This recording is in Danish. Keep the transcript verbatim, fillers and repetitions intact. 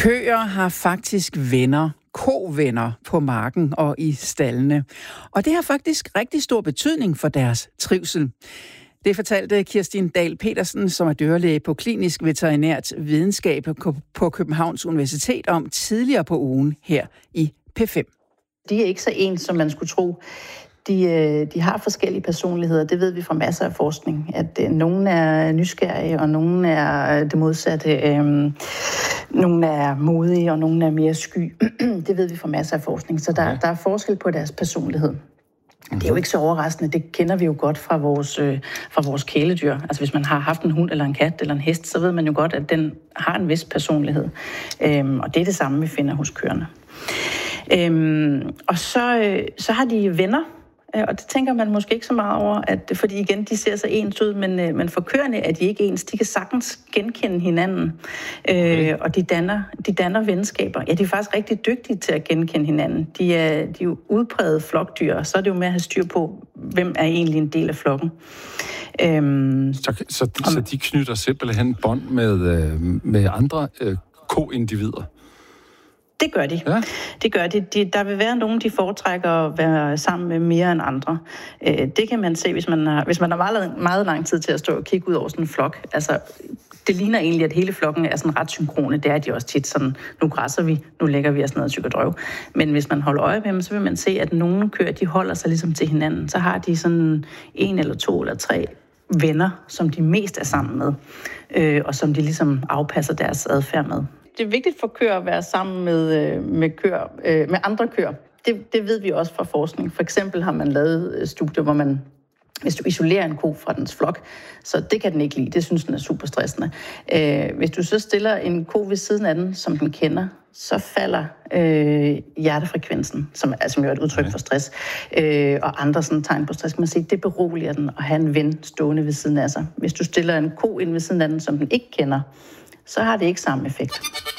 Køer har faktisk venner, kovenner på marken og i staldene. Og det har faktisk rigtig stor betydning for deres trivsel. Det fortalte Kirstin Dahl Petersen, som er dyrlæge på Klinisk Veterinært Videnskab på Københavns Universitet, om tidligere på ugen her i P fem. De er ikke så ens, som man skulle tro. De, de har forskellige personligheder, det ved vi fra masser af forskning. At øh, nogle er nysgerrige, og nogle er det modsatte. Øh, nogle er modige, og nogle er mere sky. Det ved vi fra masser af forskning. Så der, der er forskel på deres personlighed. Det er jo ikke så overraskende. Det kender vi jo godt fra vores, øh, fra vores kæledyr. Altså hvis man har haft en hund eller en kat eller en hest, så ved man jo godt, at den har en vis personlighed. Øhm, og det er det samme, vi finder hos køerne. Øhm, og så, øh, så har de venner. Og det tænker man måske ikke så meget over, at, fordi igen, de ser så ens ud, men, men for køerne er de ikke ens. De kan sagtens genkende hinanden, okay. øh, og de danner, de danner venskaber. Ja, de er faktisk rigtig dygtige til at genkende hinanden. De er, de er jo udpræget flokdyr, og så er det jo med at have styr på, hvem er egentlig en del af flokken. Øhm, så, så, de, så de knytter simpelthen bånd med, med andre øh, ko-individer? Det gør de. Ja. Det gør de. de. Der vil være nogen, de foretrækker at være sammen med mere end andre. Øh, det kan man se, hvis man har, hvis man har meget, meget lang tid til at stå og kigge ud over sådan en flok. Altså, det ligner egentlig, at hele flokken er sådan ret synkrone. Det er de også tit sådan, nu græsser vi, nu lægger vi os ned og psykodrøv. Men hvis man holder øje med dem, så vil man se, at nogle køer, de holder sig ligesom til hinanden. Så har de sådan en eller to eller tre venner, som de mest er sammen med, øh, og som de ligesom afpasser deres adfærd med. Det er vigtigt for køer at være sammen med, med, køer, med andre køer. Det, det ved vi også fra forskning. For eksempel har man lavet studier, hvor man, hvis du isolerer en ko fra dens flok, så det kan den ikke lide. Det synes den er super stressende. Hvis du så stiller en ko ved siden af den, som den kender, så falder øh, hjertefrekvensen, som, altså, som jo er et udtryk for stress, øh, og andre sådan tegn på stress, kan man sige, det beroliger den at have en ven stående ved siden af sig. Hvis du stiller en ko ind ved siden af den, som den ikke kender, så har det ikke samme effekt.